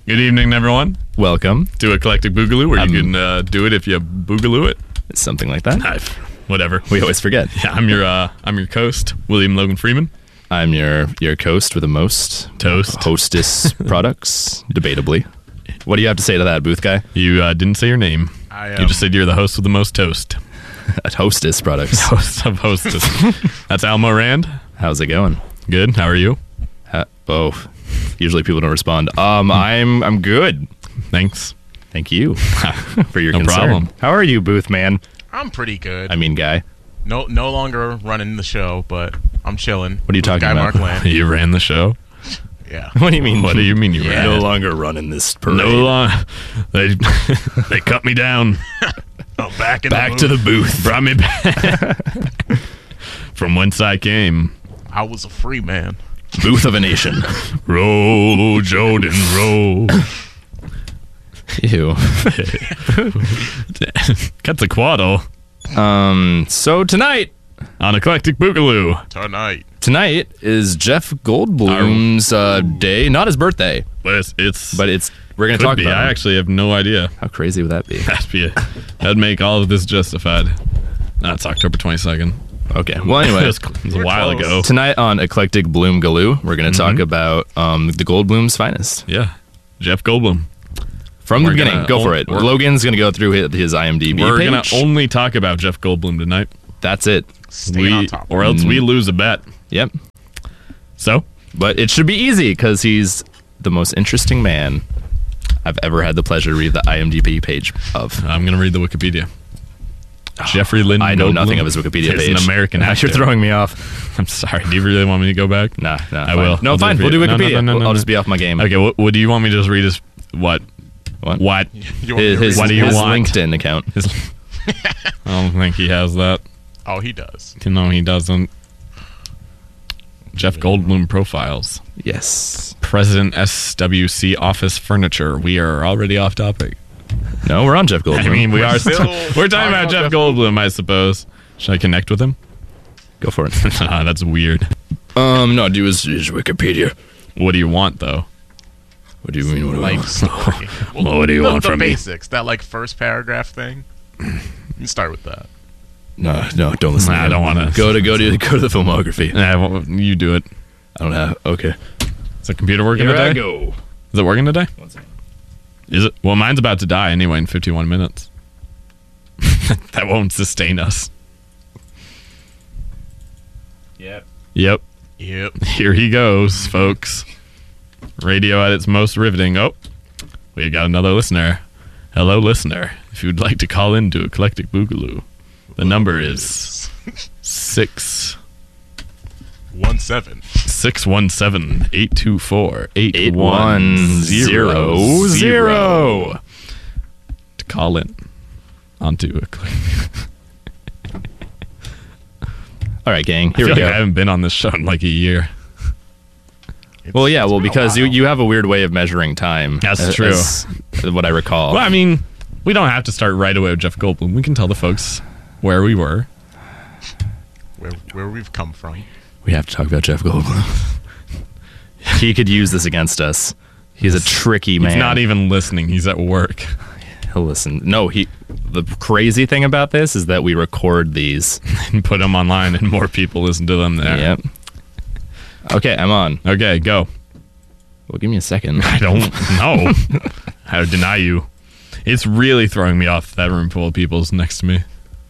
Good evening, everyone. Welcome to Eclectic Boogaloo, where you can do it if you boogaloo it. It's something like that. Whatever. We always forget. Yeah, I'm your host, William Logan Freeman. I'm your coast with the most toast hostess products, debatably. What do you have to say to that, booth guy? You didn't say your name. You just said you're the host with the most toast. At Hostess Products. Host of Hostess. That's Almo Rand. How's it going? Good. How are you? Usually people don't respond. I'm good. Thanks. Thank you for your no concern. problem. How are you, booth man? I'm pretty good. I mean, guy. No longer running the show, but I'm chilling. What are you talking Guy about? Mark Land. You ran the show. Yeah. What do you mean? What do you mean you ran? No it? longer running this parade. No longer. They cut me down. Back to the booth. Brought me back from whence I came. I was a free man. Booth of a nation. Roll, Jordan, roll. Ew. Quetzalcoatl. So tonight on Eclectic Boogaloo. Tonight is Jeff Goldblum's day, not his birthday. But we're going to talk about I actually have no idea. How crazy would that be? That'd make all of this justified. That's October 22nd. Okay. Well, anyway, it was a while ago. Tonight on Eclectic Bloom Galoo, we're going to talk about the Goldblum's finest. Yeah, Jeff Goldblum. From the beginning, go for it. Logan's going to go through his IMDb page. We're going to only talk about Jeff Goldblum tonight. That's it. Stay on top. Or else we lose a bet. Yep. So? But it should be easy because he's the most interesting man I've ever had the pleasure to read the IMDb page of. I'm going to read the Wikipedia. Jeffrey Lynn I know Goldblum nothing of his Wikipedia page. He's an American actor. You're throwing me off. I'm sorry. Do you really want me to go back? Nah, I will. No, fine. We'll do Wikipedia. I'll just be off my game. Okay, what do you want me to just read his... What? What? What? His LinkedIn account. I don't think he has that. Oh, he does. No, he doesn't. Jeff Goldblum profiles. Yes. President SWC Office Furniture. We are already off topic. No, we're on Jeff Goldblum. I mean, we're talking about Jeff Goldblum, I suppose. Should I connect with him? Go for it. That's weird. No, do his Wikipedia. What do you want, though? What do you mean? Life story. What do you want from me? The basics. That first paragraph thing. You start with that. No, don't listen. I don't want to. Go to the filmography. Nah, you do it. I don't have. Okay. Is the computer working today? I go. Is it working today? 1 second. Is it? Well, mine's about to die anyway in 51 minutes. That won't sustain us. Yep. Here he goes, folks. Radio at its most riveting. Oh, we got another listener. Hello, listener. If you'd like to call in to Eclectic Boogaloo, the number is 617-824-8100 to call in onto Eclectic. All right, gang. Here we go. I haven't been on this show in like a year. Because you have a weird way of measuring time. That's true. What I recall. Well, I mean, we don't have to start right away with Jeff Goldblum. We can tell the folks where we were. Where we've come from. We have to talk about Jeff Goldblum. He could use this against us. He's a tricky man. He's not even listening. He's at work. He'll listen. No, the crazy thing about this is that we record these. And put them online and more people listen to them there. Yep. Okay, I'm on. Okay, go. Well, give me a second. I don't know. I deny you. It's really throwing me off that room full of people's next to me.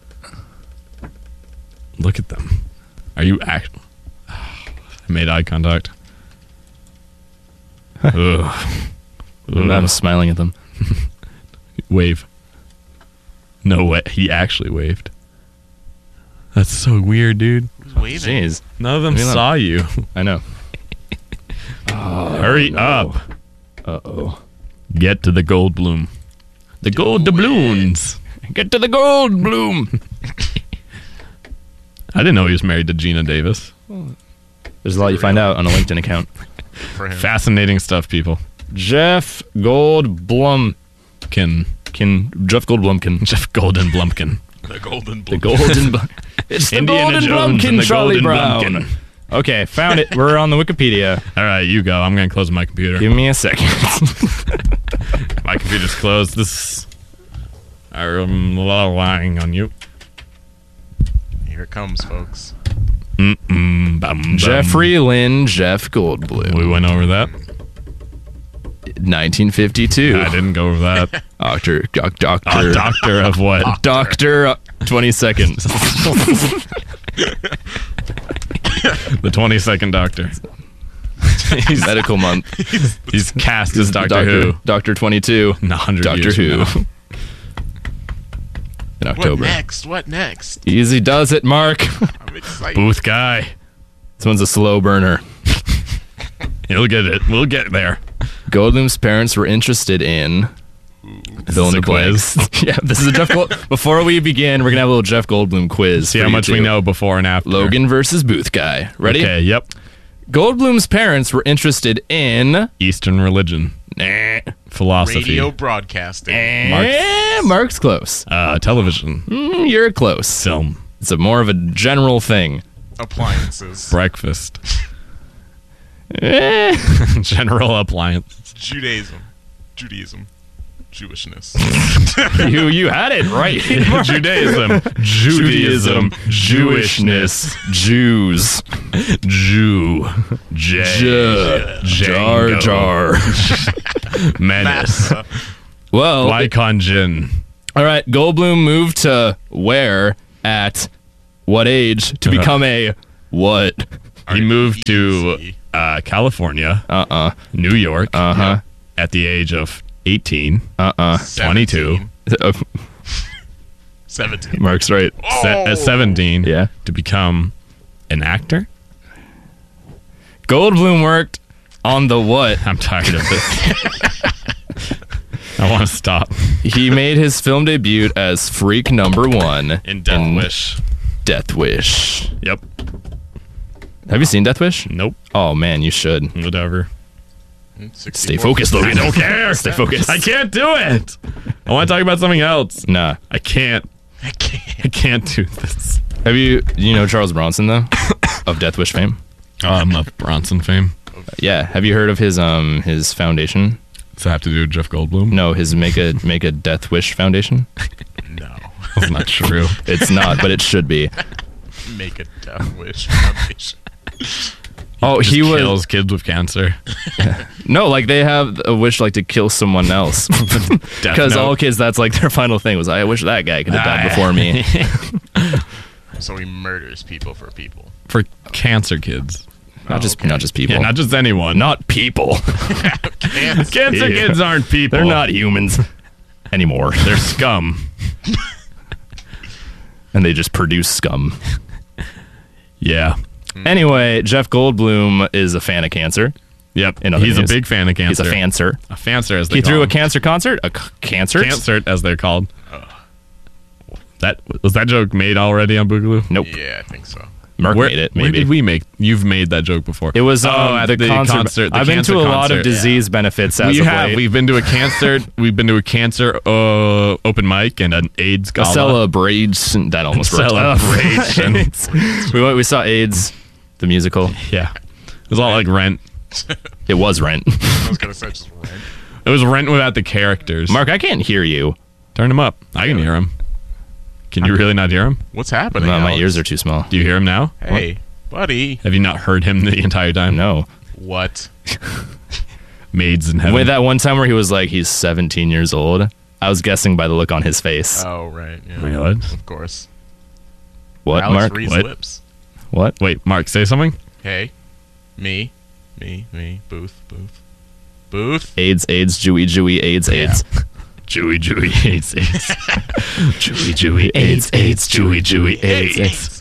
Look at them. Are you actually... I made eye contact. I'm smiling at them. Wave. No way. He actually waved. That's so weird, dude. Who's waving? Jeez. None of them saw you. I know. Hurry up. Uh-oh. Get to the Goldblum. The gold doubloons. Get to the Goldblum. I didn't know he was married to Gina Davis. There's a lot you find out on a LinkedIn account. For him. Fascinating stuff, people. Jeff Goldblum. Jeff Goldblumkin. Jeff Golden Blumpkin. The Golden The Golden It's the Indiana Golden Jones Blumpkin, and the Charlie Golden Brown. Blumpkin. Okay, found it. We're on the Wikipedia. All right, you go. I'm going to close my computer. Give me a second. My computer's closed. I'm relying on you. Here it comes, folks. Bum, bum. Jeffrey Lynn Jeff Goldblum. We went over that. 1952. I didn't go over that. Doctor. Doctor of what? Doctor. 20 seconds. The 22nd Doctor. He's medical month. He's cast as Doctor Who. Doctor 22. In 100 Doctor years Who. from now. In October. What next? Easy does it, Mark. I'm excited. Booth guy. This one's a slow burner. He'll get it. We'll get there. Goldblum's parents were interested in fill in the blanks. Yeah, this is a Jeff Goldblum. Before we begin, we're gonna have a little Jeff Goldblum quiz. See for how you much we two. know before and after. Logan versus Booth guy. Ready? Okay, yep. Goldblum's parents were interested in Eastern religion. Philosophy. Radio broadcasting. Mark's close. Television. You're close. Film. It's a more of a general thing. Appliances. Breakfast. General appliance. Judaism. Jewishness. You had it right. Judaism. Judaism. Jewishness. Jews. Jew. Jar Jar. Menace. NASA. Well, Lycon Jin. all right. Goldblum moved to where at what age to become a what? He moved to Easy. California, New York, at the age of 18, 22, 17. Mark's right. at 17, Yeah. to become an actor. Goldblum worked on the what? I'm tired of this. I want to stop. He made his film debut as Freak Number 1 In Death Wish. Death Wish. Yep. Have you seen Death Wish? Nope. Oh man, you should. Whatever. Stay focused, Logan. I don't care. Stay focused. I can't do it. I want to talk about something else. Nah. I can't. I can't. I can't do this. Have you know Charles Bronson though? Of Death Wish fame? Of Bronson fame. Yeah. Have you heard of his foundation? Does that have to do with Jeff Goldblum? No, his Make a Death Wish Foundation? No. That's not true. It's not, but it should be. Make a Death Wish Foundation. Oh, Just he was kills kids with cancer. no, like they have a wish like to kill someone else. Death Because Note. all kids, that's like their final thing was, I wish that guy could have died before me. So he murders people for people. For cancer kids. Not just people. Yeah, not just anyone. Not people. Cancer. Cancer Yeah. kids aren't people. They're not humans anymore. They're scum. And they just produce scum. Yeah. Anyway, Jeff Goldblum is a fan of cancer. Yep. In other He's news. a big fan of cancer. He's a fancer. A fancer, as they He call threw a them. cancer concert? A cancer? Cancert, as they're called. That was that joke made already on Boogaloo? Nope. Yeah, I think so. Mark Where, made it, where maybe. did we make? You've made that joke before. It was at the concert. I've been cancer to a lot of concert. disease benefits as We of have. late. We've been to a cancer. We've been to a cancer open mic and an AIDS A gala. celebration. That almost worked. Celebration. we saw AIDS, the musical. Yeah, it was all like Rent. It was Rent. I was going to say just rent. It was Rent without the characters. Mark, I can't hear you. Turn him up. I can hear him. Can you really not hear him? What's happening? No, my Alex? ears are too small. Do you hear him now? Hey, buddy. Have you not heard him the entire time? No. What? Maids in heaven. Wait, that one time where he was like, he's 17 years old. I was guessing by the look on his face. Oh, right. Yeah. Wait, what? Of course. What, Alex Mark? Reed's What? lips. What? Wait, Mark, say something. Hey. Me. Booth. AIDS, Jewy, AIDS, AIDS. Jewy, AIDS, AIDS. Jewy, AIDS, Jewy, AIDS.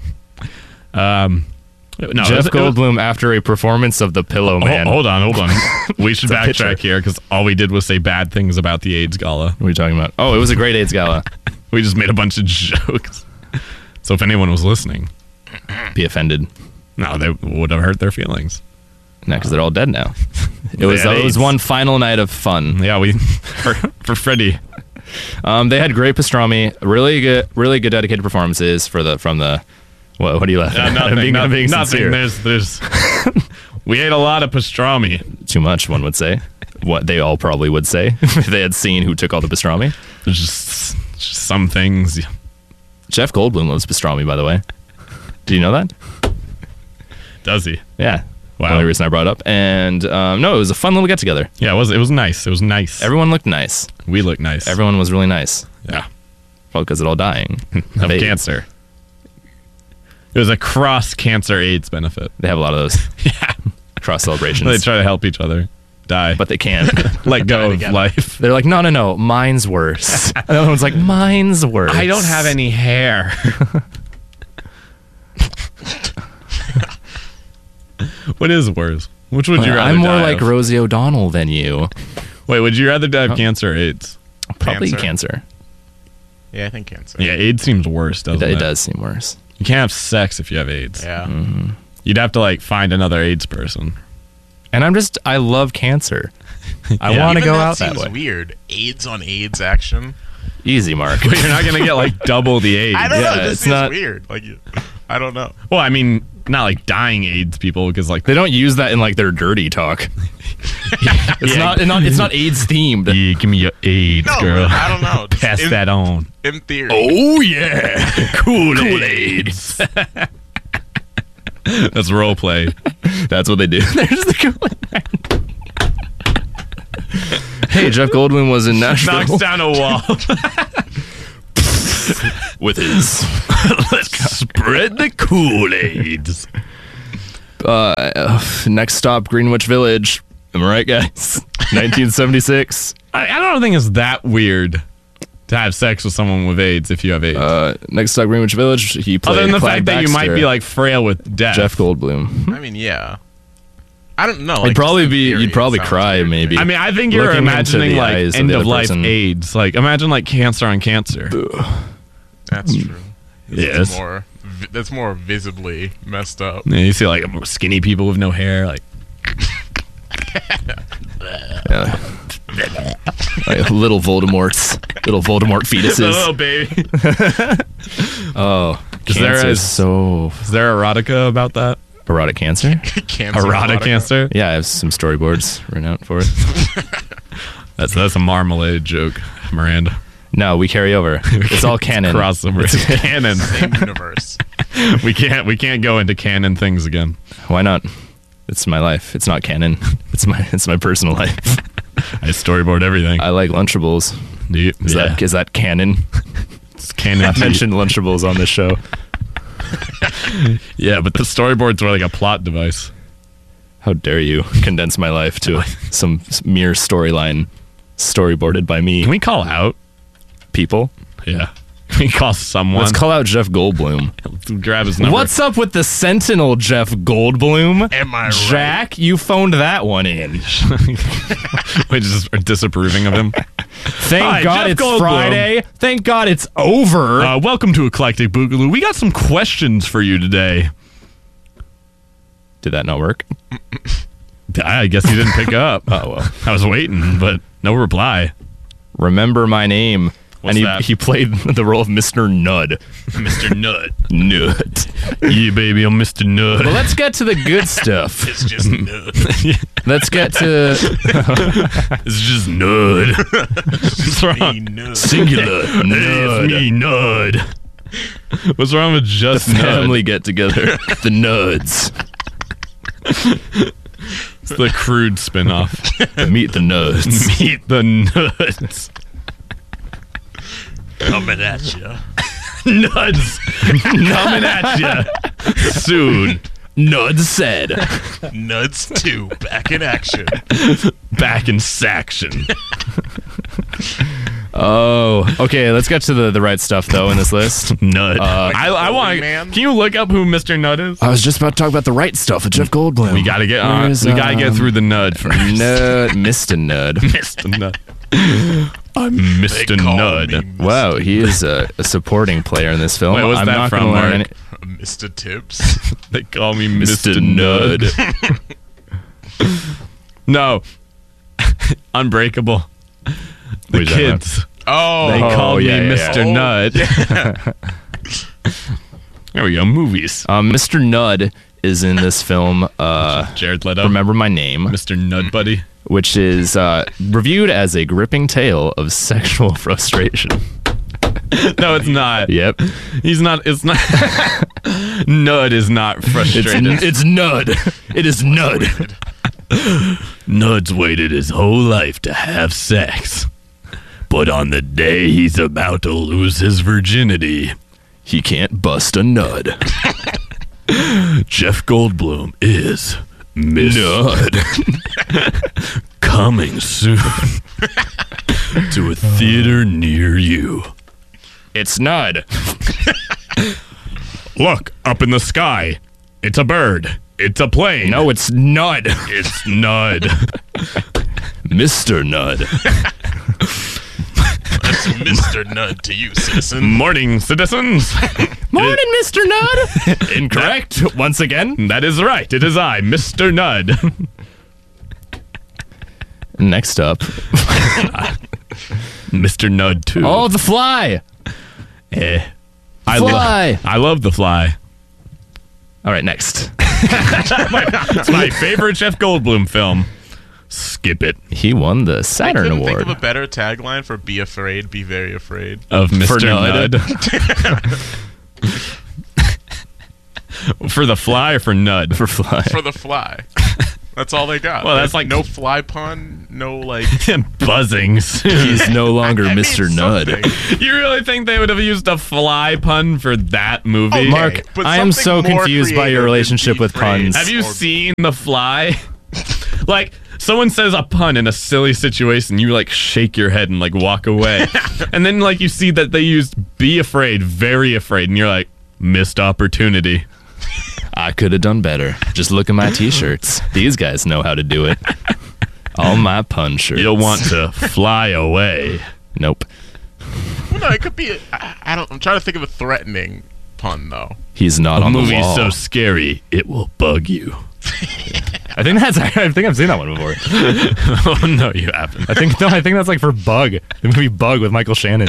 No, Jeff it was- Goldblum after a performance of The Pillow Man. Hold on. We should It's a backtrack picture. here because all we did was say bad things about the AIDS gala. What are you talking about? Oh, it was a great AIDS gala. We just made a bunch of jokes. So if anyone was listening, Be offended. no, they would have hurt their feelings. No, because they're all dead now. It was had it was AIDS. one final night of fun. Yeah, for Freddie. They had great pastrami, really good dedicated performances from the What are you laughing at? Nothing. I'm being Nothing. sincere. There's. We ate a lot of pastrami. Too much, one would say. What they all probably would say if they had seen who took all the pastrami. There's just some things. Jeff Goldblum loves pastrami, by the way. Do you know that? Does he? Yeah. Wow. The only reason I brought it up. And no, it was a fun little get together. Yeah, it was nice. It was nice. Everyone looked nice. We look nice. Everyone was really nice. Yeah. Probably because they're all dying Of cancer. It was a cross-cancer AIDS benefit. They have a lot of those Yeah. cross celebrations. They try to help each other die. But they can't. let go of together. life. They're like, no, mine's worse. And the other one's like, mine's worse. I don't have any hair. What is worse? Which would you rather I'm more die like of? Rosie O'Donnell than you. Wait, would you rather die of cancer or AIDS? Probably cancer. Yeah, I think cancer. Yeah, AIDS seems worse, doesn't it? It does seem worse. You can't have sex if you have AIDS. Yeah. You'd have to like find another AIDS person. And I love cancer. I Yeah. want to Even go that out that seems way. weird. AIDS on AIDS action. Easy, Mark. But you're not gonna get like double the AIDS. I don't know. Yeah, This it's seems not- weird. Like, I don't know. Well, I mean, not like dying AIDS people because like They don't use that in like their dirty talk. It's not AIDS themed. yeah, give me your AIDS, No, girl. I don't know. Just Pass that on. In theory. Oh yeah, Kool-Aid. That's role play. that's what they do. There's the Hey, Jeff Goldblum was in Nashville Knocks down a wall. with his. Let's spread the Kool-Aids. Next stop, Greenwich Village. Am I right, guys? 1976. I don't think it's that weird to have sex with someone with AIDS if you have AIDS. Next stop, Greenwich Village. He played Other than the Clyde fact that you might Baxter. be like frail with death. Jeff Goldblum. I mean, yeah. I don't know. You'd like, probably just in theory, you'd probably it sounds cry weird. maybe. I mean, I think you're Looking into imagining the like eyes of end the of other life person. AIDS. Like imagine like cancer on cancer. That's true. Yes. That's more visibly messed up. Yeah, you see like skinny people with no hair. Like Like little Voldemort fetuses. baby. Oh, Is there cancer a- is so Is there erotica about that? erotic cancer. Cancer. Erotic erotica. cancer. Yeah, I have some storyboards written out for it. That's a marmalade joke, Miranda. No, we carry over. It's all canon. Crossover. It's canon. Same universe. We can't go into canon things again. Why not? It's my life. It's not canon. It's my personal life. I storyboard everything. I like Lunchables. Is that canon? It's canon. I've mentioned Lunchables on this show. Yeah, but the storyboards were like a plot device. How dare you condense my life to some mere storyline storyboarded by me? Can we call out? People? Yeah. Can we call someone? Let's call out Jeff Goldblum. Grab his number. What's up with the Sentinel, Jeff Goldblum? Am I right? Jack, you phoned that one in. We just are disapproving of him. Thank Hi, God Jeff it's Goldblum. Friday. Thank God it's over. Welcome to Eclectic Boogaloo. We got some questions for you today. Did that not work? I guess he didn't pick up. Oh, well. I was waiting, but no reply. Remember my name. What's and that? he played the role of Mr. Nud. Mr. Nut. Nud. Yeah, baby, I'm Mr. Nut. But let's get to the good stuff. It's just nuts. Let's get to It's just Nud. What's wrong? Nuts. singular. Hey, it's me, Nud. What's wrong with just Family Nud? get together. The Nuds. It's the crude spinoff. Meet the Nuds. Meet the Nuts. Coming at you. Nuts coming at you soon. Nuds said. Nuts 2, back in action. Back in Saction. Oh, okay. Let's get to the right stuff though in this list. Nut. I Holy want. man. Can you look up who Mr. Nut is? I was just about to talk about the right stuff with Jeff Goldblum. We gotta get on. Where's, We gotta get through the Nud first. Nud, Mr. Nud. Mr. Nut. I'm Mr. They call Nud. me Mr. Wow, he is a supporting player in this film. Wait, what's I'm that not from, gonna learn Mark? Mr. Tips. They call me Mr. Mr. Nud. No. Unbreakable. The What is that kids. Oh, They call yeah, me yeah, Mr. Nud. There we go. Movies. Mr. Nud is in this film. Jared Leto. Remember My Name, Mr. Nud Buddy. which is reviewed as a gripping tale of sexual frustration. No, it's not. Yep. He's not. It's not. Nud is not frustrated. It's Nud. It is Nud. Nud's waited his whole life to have sex. But on the day he's about to lose his virginity, He can't bust a Nud. Jeff Goldblum is Nud. coming soon to a theater near you. It's Nud. Look, up in the sky. It's a bird. It's a plane. No, it's Nud. It's Nud. Mr. Nud. That's Mr. Nud to you, citizen. Morning, citizens. Morning, Mr. Nud. Incorrect. Once again. That is right. It is I, Mr. Nud. Next up. Mr. Nud 2. Oh, The Fly. Fly. I love The Fly. All right, next. It's my favorite Jeff Goldblum film. Skip it. He won the Saturn I couldn't Award. think of a better tagline for "Be afraid, be very afraid." Of Mr. For Nud. Nud. For The Fly or for Nud? For Fly. For the fly. That's all they got. Well, that's There's like- no fly pun, no like. Buzzings. He's no longer I made Mr. Nud. something. You really think they would have used a fly pun for that movie? Okay, Mark, but I am so something more confused by creative your than relationship be with puns. Have you Or- seen The Fly? Like, someone says a pun in a silly situation, you like shake your head and like walk away. And then like you see that they used be afraid, very afraid, and you're like, missed opportunity. I could have done better. Just look at my t-shirts. These guys know how to do it. All my pun shirts. You'll want to fly away. Nope. Well, no, it could be. I don't. I'm trying to think of a threatening pun though. He's not A on the movie's wall. so scary, it will bug you. I think I've seen that one before. Oh no, you haven't. I think that's like for Bug. The movie Bug with Michael Shannon.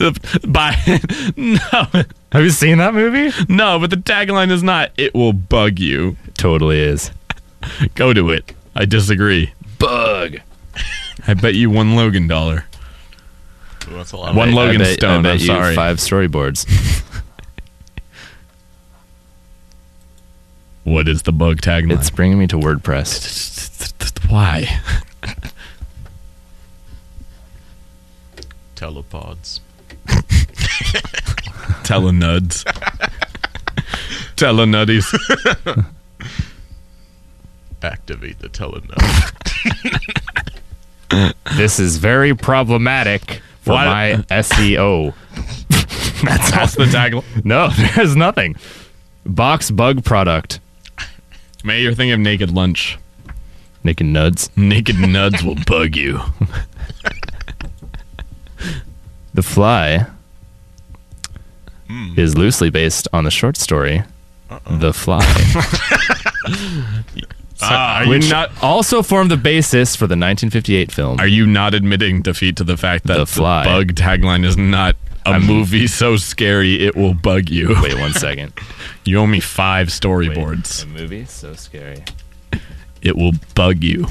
No, Have you seen that movie? no, but the tagline is not "It will bug you." Totally is. Go to it. I disagree. Bug. I bet you $1 Logan. Ooh, that's a lot. One Of Logan I bet Stone, I'm you sorry. 5 storyboards. What is the bug tagline? It's bringing me to WordPress. Why? Telepods. Telenuds. Telenuddies. Activate the telenode. This is very problematic for Why- my SEO. That's the tagline. No, there's nothing. Box bug product. May you're thinking of Naked Lunch. Naked Nuds. Naked Nuds will bug you. The Fly is loosely based on the short story The Fly, Are which you not? also formed the basis for the 1958 film. Are you not admitting defeat to the fact that The Fly. bug tagline is not a movie so scary it will bug you? Wait 1 second. You owe me 5 storyboards. A movie so scary. It will bug you.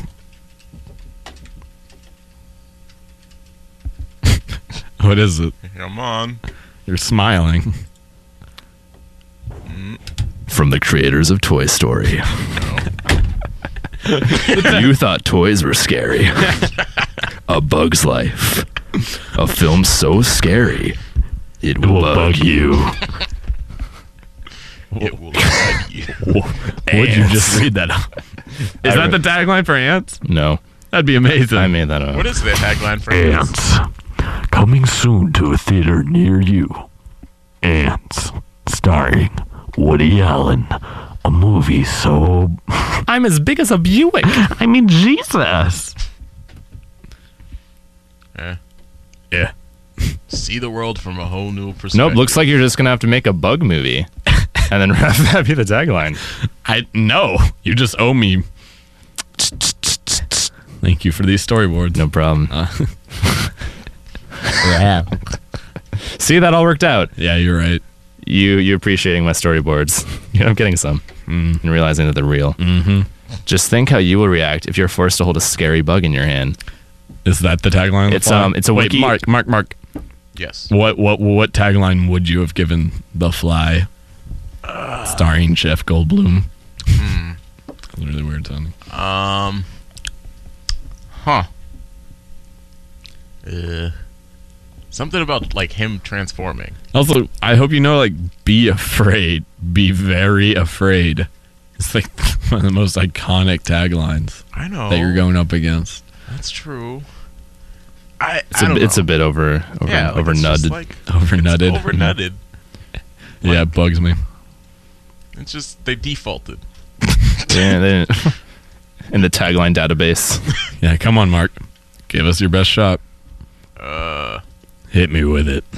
What is it? Come on. You're smiling. From the creators of Toy Story. You thought toys were scary. A Bug's Life. A film so scary it will bug you. It will bug you. Would you just read that? Is that the tagline for Ants? No, That'd be amazing. I made that up. What is the tagline for Ants? Coming soon to a theater near you. Ants, starring Woody Allen. A movie so... I'm as big as a Buick. I mean, Jesus. Yeah. See the world from a whole new perspective. Nope, looks like you're just gonna have to make a bug movie, and then have that be the tagline. No. You just owe me. Thank you for these storyboards. No problem. See, that all worked out. Yeah, you're right. You appreciating my storyboards. I'm getting some and realizing that they're real. Mm-hmm. Just think how you will react if you're forced to hold a scary bug in your hand. Is that the tagline? It's a Wait, wiki. Mark. Yes. What tagline would you have given The Fly, starring Jeff Goldblum? That's really weird sounding. Something about like him transforming. Also, I hope you know, like, be afraid. Be very afraid. It's like one of the most iconic taglines I know that you're going up against. That's true. It's a bit over nudded. Over nutted. Over nutted. Yeah, it bugs me. It's just they defaulted. Yeah, they didn't. In the tagline database. Yeah, come on, Mark. Give us your best shot. Hit me with it.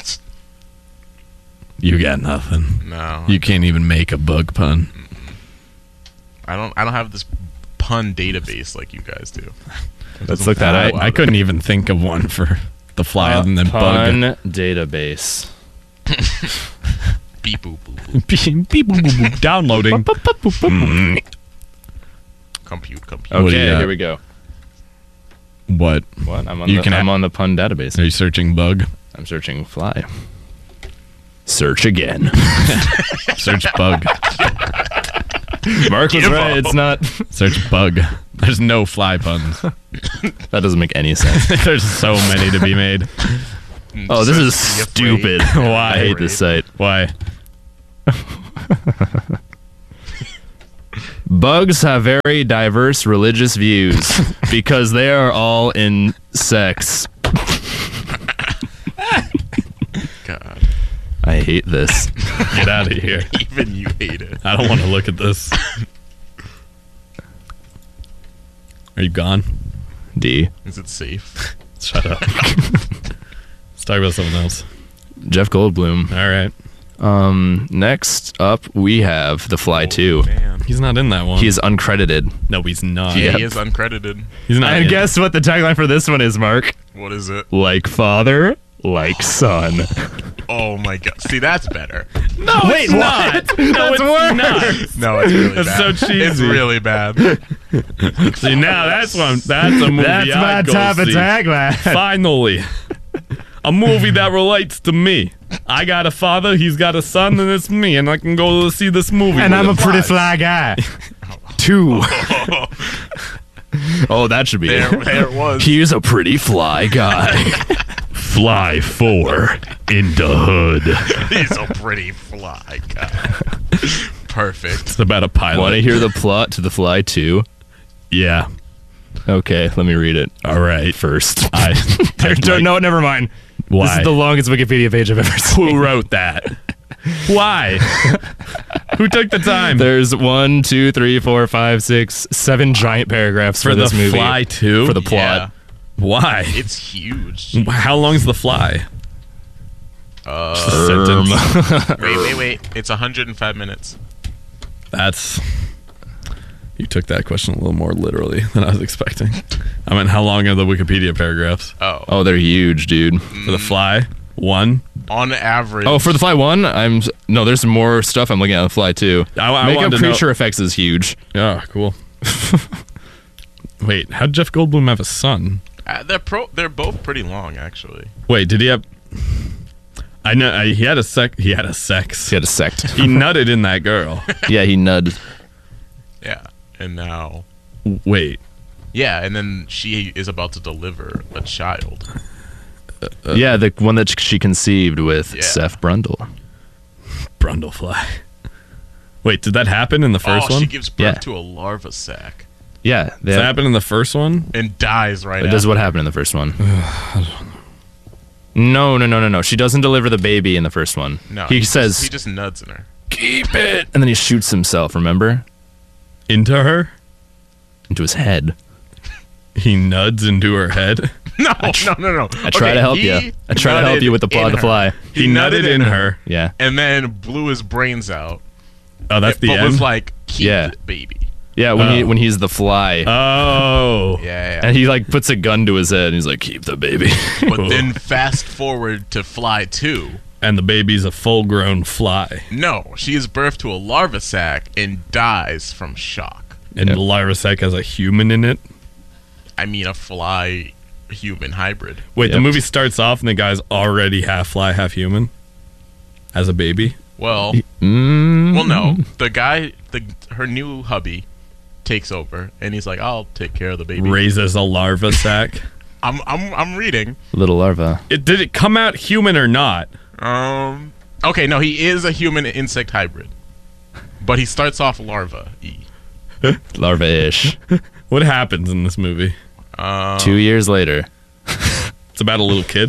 You got nothing. No. You can't even make a bug pun. I don't have this pun database like you guys do. Let's look that up. I couldn't even think of one for The Fly other than Pun bug. database. Beep boop boop boop. Beep, boop, boop, boop. Downloading. Compute. Okay, What do you got? here we go. What? What? I'm You can I'm on the pun database. Are you searching bug? I'm searching fly. Search again. Search bug. Mark was Give right. up. It's not. Search bug. There's no fly puns. That doesn't make any sense. There's so many to be made. Oh, this is Be afraid. stupid. Why? I hate this site. Why? Bugs have very diverse religious views because they are all in sex. God. I hate this. Get out of here. Even you hate it. I don't want to look at this. Are you gone? D. Is it safe? Shut up. Let's talk about something else. Jeff Goldblum. All right. Next up, we have The Fly 2. Man. He's not in that one. He's uncredited. No, he's not. Yeah, Yep. he is uncredited. He's not. And in. guess what the tagline for this one is, Mark? What is it? Like father, like son. Oh my god. See, that's better. No, Wait, it's not. No, That's it's worse. not. No, it's really That's bad. so cheesy. It's really bad. See, now that's one. That's a movie. I'd go see. tagline. Finally, a movie that relates to me. I got a father, he's got a son, and it's me, and I can go see this movie. And with I'm a it. pretty fly guy. 2. Oh, that should be There it. it was. He's a pretty fly guy. Fly 4 in the hood. He's a pretty fly guy. Perfect. It's about a pilot. Want to hear the plot to The Fly 2? Yeah. Okay, let me read it All right. first. No, never mind. why? This is the longest Wikipedia page I've ever seen. Who wrote that? Why? Who took the time There's 1, 2, 3, 4, 5, 6, 7 giant paragraphs for, for this the movie. Fly 2? For the Yeah. plot. Why? It's huge. How long's the fly? Erm. Sentence. Wait. It's 105 minutes. That's. You took that question a little more literally than I was expecting. I mean, how long are the Wikipedia paragraphs Oh, they're huge, dude. for the Fly? 1. On average. Oh, for the Fly 1, no. There's some more stuff I'm looking at on the Fly 2. I Makeup wanted to know- Creature Effects is huge. Yeah, cool. Wait, how'd Jeff Goldblum have a son? They're both pretty long, actually. Wait, did he have? I know he had a sex. He had a sex. He had a sect. He nutted in that girl. Yeah, he nudded. Yeah. And now. Wait, Yeah, and then she is about to deliver a child. Yeah, the one that she conceived with Yeah. Seth Brundle. Brundlefly. Wait, did that happen in the first one? She gives birth Yeah. to a larva sac Yeah, Did that happen in the first one? and dies right This is after. what happened in the first one. No. She doesn't deliver the baby in the first one. No, he says, he just nuds in her. keep it. And then he shoots himself, remember? Into her? Into his head. He nuds into her head. No. I try to help you. I try to help you with the plot of The Fly. He nutted in her. Yeah. and then blew his brains out. Oh, that's the but end. was like, keep Yeah. the baby. Yeah, when he's the Fly. Oh. Yeah. And he puts a gun to his head and he's like, keep the baby. But then fast forward to Fly 2. And the baby's a full-grown fly. No, she is birthed to a larva sac and dies from shock. And the larva sac has a human in it. I mean, a fly-human hybrid. Wait, the Yep. movie starts off and the guy's already half fly, half human? As a baby? Well, Mm. well, no. The guy, her new hubby, takes over, and he's like, "I'll take care of the baby." Raises a larva sac. I'm reading. Little larva. Did it come out human or not? Okay, no, he is a human insect hybrid, but he starts off larva-y. Larva-ish. What happens in this movie? 2 years later. It's about a little kid.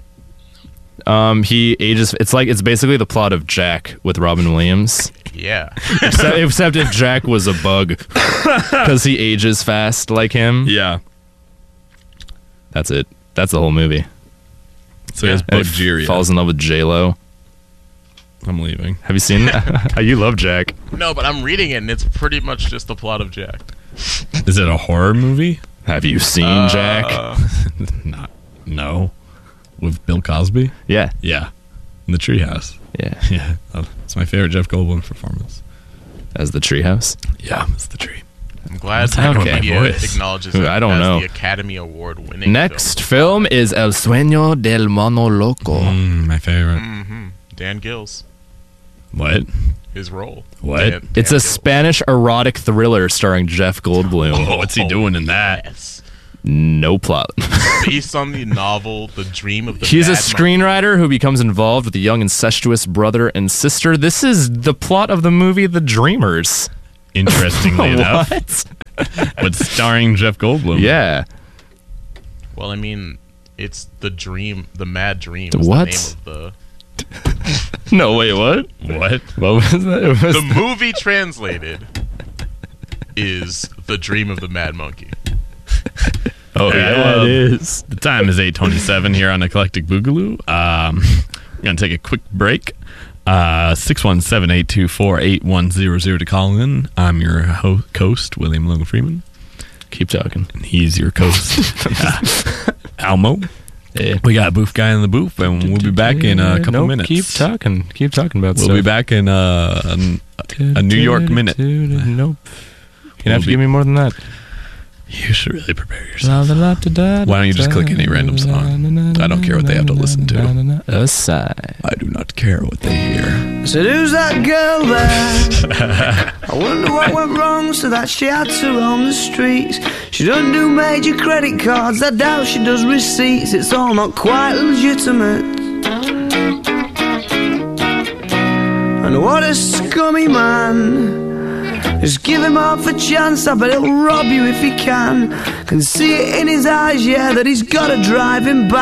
He ages. It's basically the plot of Jack with Robin Williams. Yeah. except if Jack was a bug, because he ages fast like him. Yeah. That's it. That's the whole movie. So he has And he Buggeria. falls in love with J-Lo. I'm leaving. Have you seen that? You love Jack. No, but I'm reading it, and it's pretty much just the plot of Jack. Is it a horror movie? Have you seen Jack? Not. No. With Bill Cosby? Yeah. Yeah. In the treehouse. Yeah. Yeah. It's my favorite Jeff Goldblum performance. As the treehouse. Yeah, it's the tree. I'm glad happening with my Wikipedia voice? acknowledges Ooh, it I don't as know. the Academy Award winning Next film is El Sueño del Mono Loco. My favorite. film. Dan Gills, What? his role. What? Dan It's a Gills. Spanish erotic thriller starring Jeff Goldblum. Oh, what's he doing in that? Yes. No plot. Based on the novel The Dream of the He's a Mad screenwriter who becomes involved with a young incestuous brother and sister. This is the plot of the movie The Dreamers. Interestingly enough. What? But starring Jeff Goldblum. Yeah. Well, I mean, it's the dream, the Mad Dream. What? Is the name of No, wait, what? What? What was that? It was the movie translated is The Dream of the Mad Monkey. oh, yeah, it is. The time is 8:27 here on Eclectic Boogaloo. We're going to take a quick break. 617-824-8100 to call in. I'm your host, William Logan Freeman. Keep talking. And he's your host, Almo. Yeah. We got a booth guy in the booth, and we'll be back in a couple minutes. Keep talking. Keep talking about We'll stuff. be back in a New York minute. Nope. You're gonna have to give me more than that. You should really prepare yourself. Why Why don't you just click any random song? I don't care what they have to listen to. Aside. I do not care what they hear. I said, who's that girl there? I wonder what went wrong so that she had to roam the streets. She doesn't do major credit cards, I doubt she does receipts. It's all not quite legitimate. And what a scummy man. Just give him half a chance, I bet he'll rob you if he can. Can see it in his eyes, yeah, that he's gotta drive him back.